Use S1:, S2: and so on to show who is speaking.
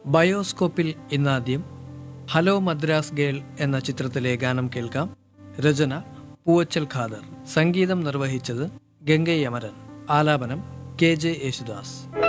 S1: ബയോസ്കോപ്പിൽ ഇന്നാദ്യം hello Madras girl എന്ന ചിത്രത്തിലെ ഗാനം കേൾക്കാം. രചന പൂവച്ചൽ ഖാദർ, സംഗീതം നിർവഹിച്ചത് ഗംഗൈ അമരൻ, ആലാപനം KJ യേശുദാസ്.